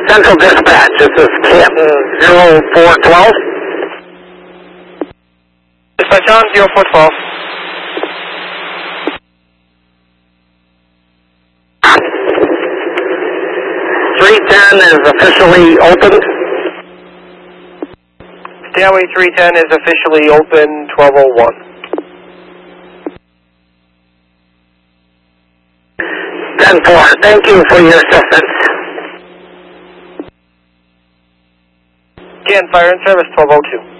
Central Dispatch, this is Canton 0412. Dispatch on 0412. Is officially open. Stanley 310 is officially open, 1201. 10-4, thank you for your assistance. Again, fire and service, 1202.